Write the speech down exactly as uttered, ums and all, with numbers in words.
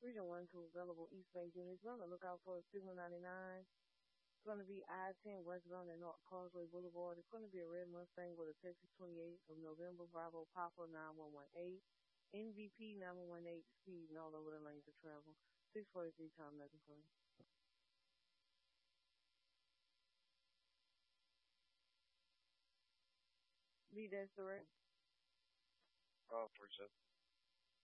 Region one two available East Bay units. Be on the lookout for Signal ninety-nine. It's going to be I ten westbound and North Causeway Boulevard. It's going to be a red Mustang with a Texas twenty-eight of November Bravo Papa nine one one eight. N V P nine one one eight speeding all over the lanes of travel. six forty-three time nothing for you. Be that's direct. Oh, for sure.